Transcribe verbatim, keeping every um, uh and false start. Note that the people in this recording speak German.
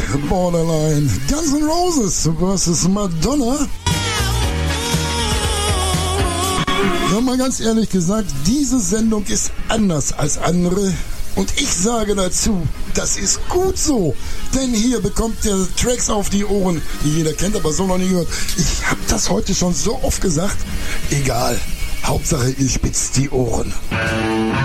Borderline. Guns N' Roses versus Madonna. Ja, mal ganz ehrlich gesagt, diese Sendung ist anders als andere. Und ich sage dazu, das ist gut so. Denn hier bekommt ihr Tracks auf die Ohren, die jeder kennt, aber so noch nie gehört. Ich habe das heute schon so oft gesagt. Egal. Hauptsache, ihr spitzt die Ohren.